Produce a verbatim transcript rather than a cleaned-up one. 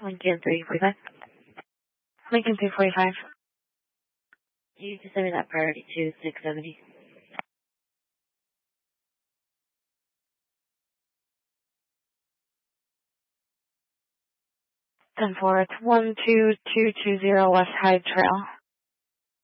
Lincoln three forty-five. Lincoln three forty-five. You just send me that priority to six seventy. ten four, it's one two two two zero West Hyde Trail.